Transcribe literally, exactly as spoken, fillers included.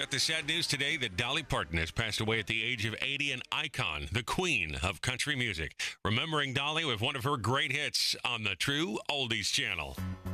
Got the sad news today that Dolly Parton has passed away at the age of eighty, an icon, the queen of country music. Remembering Dolly with one of her great hits on the True Oldies Channel.